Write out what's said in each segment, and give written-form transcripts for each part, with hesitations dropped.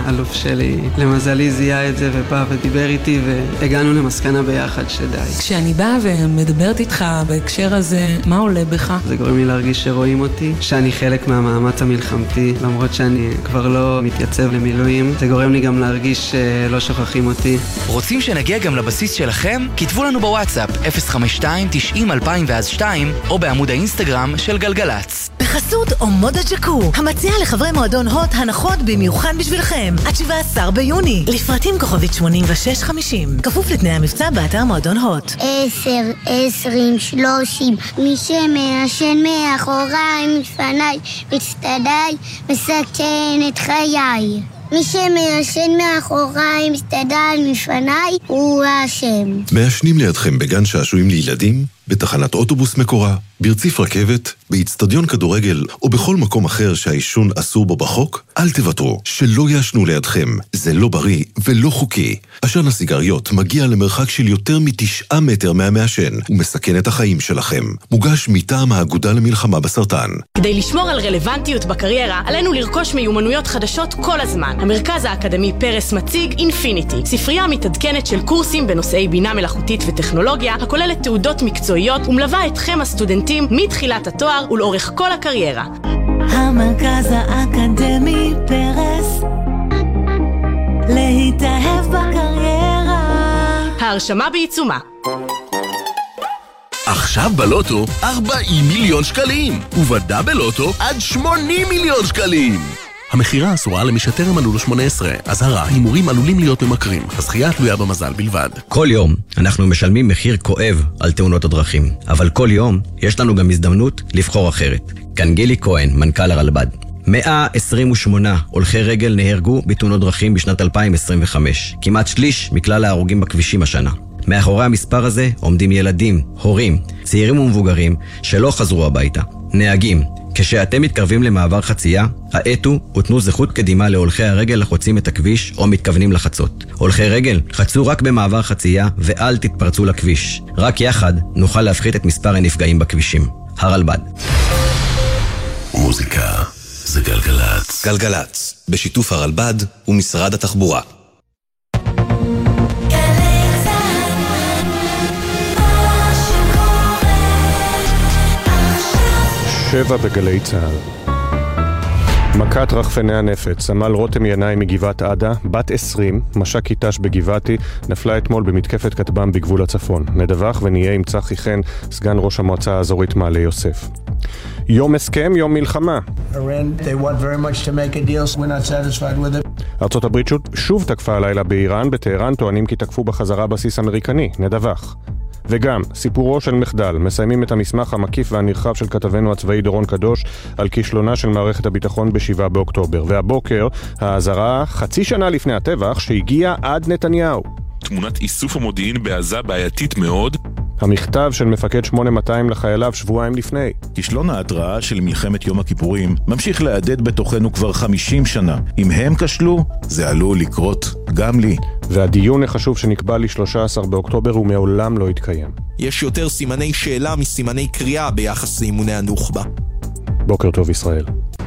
האלוף שלי למזלי זיהה את זה ובא ודיבר איתי והגענו למסקנה ביחד שדי. כשאני באה ומדברת איתך בהקשר הזה, מה עולה בך? זה גורם לי להרגיש שרואים אותי, שאני חלק מהמאמץ המלחמתי, למרות שאני כבר לא מתייצב למילואים. זה גורם לי גם להרגיש שלא שוכחים אותי. רוצים שנגיע גם לבסיס שלכם? כתבו לנו בוואטסאפ 052-90-2002 או בעמוד האינסטגרם של גלגלץ. בחסות אומודה ג'קו, המציע לחברי מועדון הוט הנחות במיוחד בשבילכם עד 17 ביוני, לפרטים כוכבית 8650, כפוף לתנאי המבצע באתר מועדון הוט. 10, 20, 30, מי שמעשן מאחוריי, מפניי, מצטדיי, מסכן את חיי. מי שמעשן מאחוריי, מצטדיי, מפניי, הוא האשם. מעשנים לידכם בגן שעשועים לילדים, בתחנת אוטובוס מקורה, ברציף רכבת, באצטדיון כדורגל או בכל מקום אחר שהעישון אסור בו בחוק, אל תוותרו, שלא יעשנו לידכם. זה לא בריא ולא חוקי. עשן הסיגריות מגיע למרחק של יותר מ9 מטר מהמעשן ומסכן את החיים שלכם. מוגש מטעם האגודה למלחמה בסרטן. כדי לשמור על רלוונטיות בקריירה, עלינו לרכוש מיומנויות חדשות כל הזמן. המרכז האקדמי פרס מציג אינפיניטי, ספרייה מתעדכנת של קורסים בנושאי בינה מלאכותית וטכנולוגיה, הכוללת תעודות מקצועיות ומלווה אתכם הסטודנטים מתחילת התואר ולאורך כל הקריירה. המרכז האקדמי פרס, להתאהב בקריירה. ההרשמה בעיצומה. עכשיו בלוטו 40 מיליון שקלים, ובדאבל לוטו עד 80 מיליון שקלים. המחירה אסורה למי שטרם מלאו לו 18. אזהרה, הימורים עלולים להיות ממכרים. הזכייה תלויה במזל בלבד. כל יום אנחנו משלמים מחיר כואב על תאונות הדרכים, אבל כל יום יש לנו גם הזדמנות לבחור אחרת. כאן גילי כהן, מנכ"ל הרלב"ד. 128 הולכי רגל נהרגו בתאונות דרכים בשנת 2025, כמעט שליש מכלל ההרוגים בכבישים השנה. מאחורי המספר הזה עומדים ילדים, הורים, צעירים ומבוגרים שלא חזרו הביתה. נהגים, כשאתם מתקרבים למעבר חצייה, האטו ותנו זכות קדימה להולכי הרגל החוצים את הכביש או מתכוונים לחצות. הולכי רגל, חצו רק במעבר חצייה ואל תתפרצו לכביש. רק יחד נוכל להפחית את מספר הנפגעים בכבישים. הרלב"ד. מוזיקה זה גלגלץ. גלגלץ, בשיתוף הרלב"ד ומשרד התחבורה. שבע בגלי צהל. מכת רחפני הנפץ, סמל רותם ינאי מגבעת עדה, בת 20, מש"ק אית"ש בגבעתי, נפלה אתמול במתקפת כטב"ם בגבול הצפון. נדווח ונהיה עם צחי חן, סגן ראש המועצה האזורית מעלה יוסף. יום הסכם, יום מלחמה. ארצות הברית שוב תקפה הלילה באיראן, בטהרן טוענים כי תקפו בחזרה בסיס אמריקני. נדווח. וגם, סיפורו של מחדל, מסיימים את המסמך המקיף והנרחב של כתבנו הצבאי דורון קדוש על כישלונה של מערכת הביטחון ב7 באוקטובר. והבוקר, האזהרה חצי שנה לפני הטבח שהגיע עד נתניהו. תמונת איסוף המודיעין בעזה בעייתית מאוד. המכתב של מפקד 8200 לחייליו שבועיים לפני. כישלון ההתראה של מלחמת יום הכיפורים ממשיך להדהד בתוכנו כבר 50 שנה. אם הם כשלו, זה עלול לקרות גם לי. והדיון החשוב שנקבע ל13 באוקטובר הוא מעולם לא התקיים. יש יותר סימני שאלה מסימני קריאה ביחס לאימוני הנוח'בה. בוקר טוב ישראל.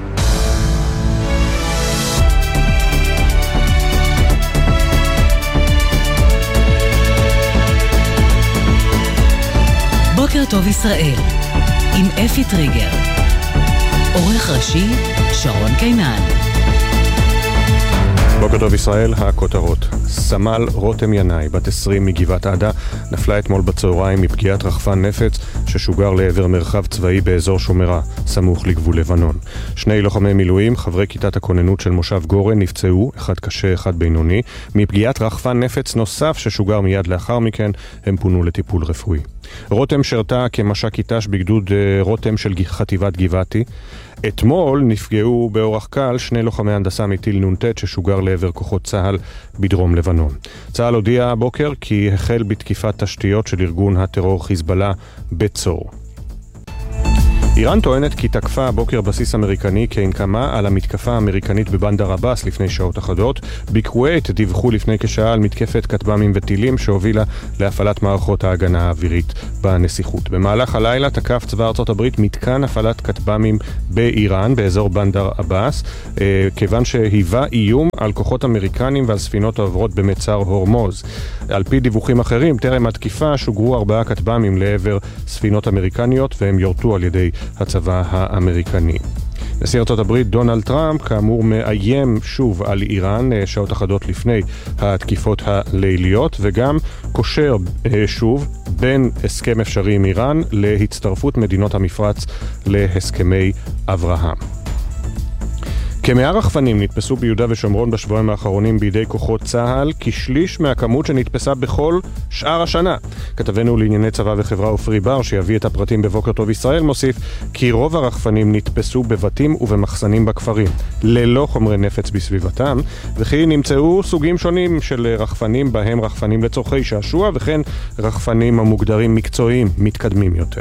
בוקר טוב ישראל, עם אפי טריגר. עורך ראשי, שרון קינן. בוקר טוב ישראל, הכותרות. סמל רותם ינאי, בת 20 מגבעת עדה, נפלה אתמול בצהריים מפגיעת רחפן נפץ ששוגר לעבר מרחב צבאי באזור שומרה, סמוך לגבול לבנון. 2 לוחמי מילואים, חברי כיתת הכוננות של מושב גורן, נפצעו, אחד קשה, אחד בינוני. מפגיעת רחפן נפץ נוסף ששוגר מיד לאחר מכן, הם פונו לטיפול רפואי. רותם שרתה כמש"ק אית"ש בגדוד רותם של חטיבת גבעתי. אתמול נפגעו באורח קל 2 לוחמי הנדסה מטיל נ"ט ששוגר לעבר כוחות צה"ל בדרום לבנון. צה"ל הודיע הבוקר כי החל בתקיפת תשתיות של ארגון הטרור חיזבאללה בצור. איראן טוענת כי תקפה הבוקר בסיס אמריקני כנקמה על המתקפה האמריקנית בבנדר עבאס לפני שעות אחדות. בכווית דיווחו לפני כשעה על מתקפת כטב"מים וטילים שהובילה להפעלת מערכות ההגנה האווירית בנסיכות. במהלך הלילה תקף צבא ארצות הברית מתקן הפעלת כטב"מים באיראן באזור בנדר עבאס, כיוון שהיווה איום על כוחות אמריקנים ועל ספינות העוברות במצר הורמוז. על פי דיווחים אחרים, טרם התקיפה שוגרו 4 כטב"מים לעבר ספינות אמריקניות והם יורטו על ידי הצבא האמריקני. נשיא ארצות הברית דונלד טראמפ כאמור מאיים שוב על איראן שעות אחדות לפני התקיפות הליליות, וגם קושר שוב בין הסכם אפשרי עם איראן להצטרפות מדינות המפרץ להסכמי אברהם. כ100 רחפנים נתפסו ביהודה ושומרון בשבועיים האחרונים בידי כוחות צה"ל, כשליש מהכמות שנתפסה בכל שאר השנה. כתבנו לענייני צבא וחברה אופרי בר, שיביא את הפרטים בבוקר טוב ישראל, מוסיף כי רוב הרחפנים נתפסו בבתים ובמחסנים בכפרים, ללא חומרי נפץ בסביבתם, וכי נמצאו סוגים שונים של רחפנים, בהם רחפנים לצורכי שעשוע, וכן רחפנים המוגדרים מקצועיים מתקדמים יותר.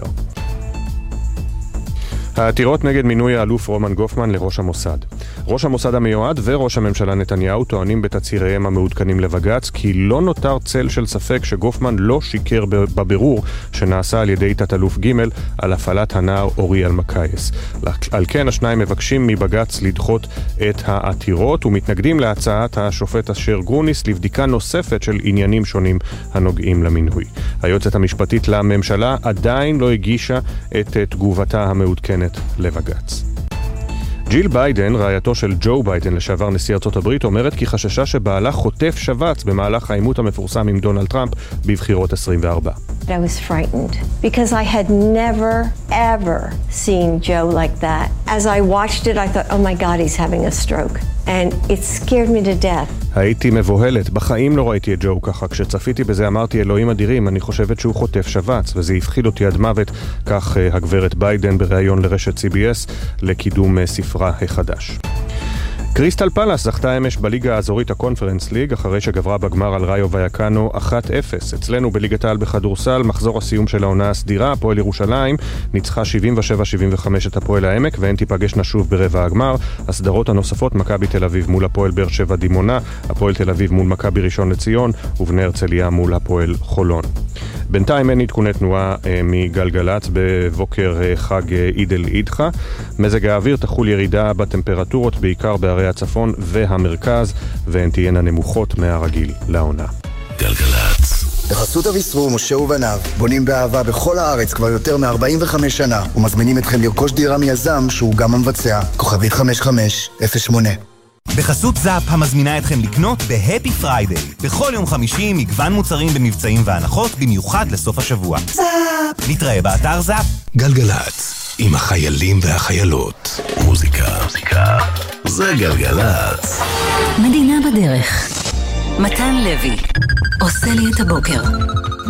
העתירות נגד מינוי האלוף רומן גופמן לראש המוסד. ראש המוסד המיועד וראש הממשלה נתניהו טוענים בתצהיריהם המעודכנים לבג"ץ כי לא נותר צל של ספק שגופמן לא שיקר בבירור שנעשה על ידי תת-אלוף ג' על הפעלת הנער אורי אלמקייס. על כן השניים מבקשים מבג"ץ לדחות את העתירות ומתנגדים להצעת השופט אשר גרוניס לבדיקה נוספת של עניינים שונים הנוגעים למינוי. היועצת המשפטית לממשלה עדיין לא הגישה את תגובתה המעודכנת לבג"ץ. ג'יל ביידן, רעייתו של ג'ו ביידן לשעבר נשיא ארצות הברית, אומרת כי חששה שבעלה חוטף שבץ במהלך העימות המפורסם עם דונלד טראמפ בבחירות 24. I was frightened because I had never ever seen Joe like that. As I watched it I thought, oh my God, he's having a stroke. And it scared me to death. הייתי מבוהלת, בחיים לא ראיתי את ג'ו ככה. כשצפיתי בזה אמרתי, אלוהים אדירים, אני חושבת שהוא חוטף שבץ, וזה הפחיד אותי עד מוות, כך הגברת ביידן בריאיון לרשת CBS לקידום ספרה החדש. קריסטל פלאס זכתה אמש בליגה האזורית הקונפרנס ליג אחרי שגברה בגמר על ראיו ויאקנו 1-0. אצלנו בליגת העל בכדורסל, מחזור הסיום של העונה הסדירה, הפועל ירושלים ניצחה 77-75 את הפועל העמק, והן תיפגשנה שוב ברבע הגמר. הסדרות הנוספות, מכבי תל אביב מול הפועל באר שבע דימונה, הפועל תל אביב מול מכבי ראשון לציון ובני הרצליה מול הפועל חולון. בינתיים אין עדכוני תנועה מגלגלץ בבוקר חג עיד אל אדחה. מזג האוויר תחול ירידה בטמפרטורות בעיקר בערי הצפון והמרכז, והן תהיינה נמוכות מהרגיל לעונה. גלגלץ. בחסות אביסרור, משה ובניו, בונים באהבה בכל הארץ כבר יותר מ-45 שנה, ומזמינים אתכם לרכוש דירה מיזם שהוא גם המבצע. כוכבית 5508. בחסות זאפ המזמינה אתכם לקנות בהפי פריידיי. בכל יום חמישי מגוון מוצרים במבצעים והנחות במיוחד לסוף השבוע. זאפ! נתראה באתר זאפ. גלגלץ, עם החיילים והחיילות. מוזיקה. זה גלגלץ. מדינה בדרך. מתן לוי עושה לי את הבוקר.